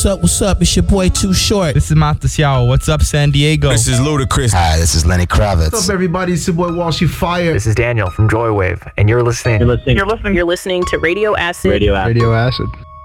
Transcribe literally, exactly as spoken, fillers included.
up, what's up? It's your boy Too Short. This is Mata Xiao. What's up, San Diego? This is Ludacris. Hi, this is Lenny Kravitz. What's up, everybody? It's your boy Walshy Fire. This is Daniel from Joywave, and you're listening. You're listening. You're listening. You're listening to Radio Acid. Radio Acid. Radio Acid.